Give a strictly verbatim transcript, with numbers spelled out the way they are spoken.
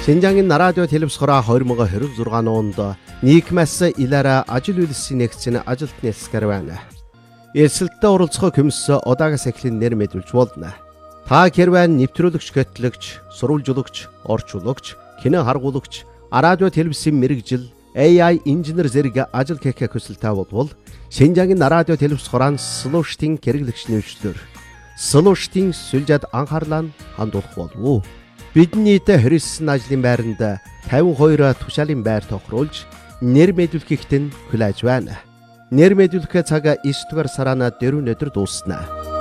Шинжаангийн радио телевизхороо хоёр мың двадцать шесть онд нийгмээс илаараа ажил үйлсийн нэгцэн ажилт нэлсгэр байна. Эрсэлттэй оролцохоо комисс удаагаас эхлэн нэр мэдүүлж болно. Та хэрвээ нэвтрүүлэгч, гэтлэгч, сурвалжуулагч, орчуулагч, кино харгуулагч, радио телевизийн мэрэгжил, A I инженер зэрэг ажил хийх хүсэлтэй бол Шинжаангийн радио телевизхороо слуштын хэрэглэгч нэвчлэр слуштын сүлжээд анхаарлаа хандуулах болов. Бидний хэрэгсэн ажлын байранд пятьдесят two тушаалын байр тохируулж нэр мэдүүлэхэд хүлээж байна. Нэр мэдүүлэх цаг девять дугаар сараа дөрөв өдөр дуусна.